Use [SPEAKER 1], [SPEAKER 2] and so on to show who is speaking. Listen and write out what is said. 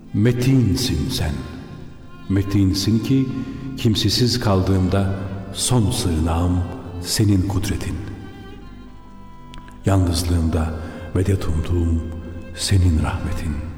[SPEAKER 1] Metinsin sen. Metinsin ki kimsesiz kaldığımda son sığınağım senin kudretin. Yalnızlığımda medet umduğum senin rahmetin.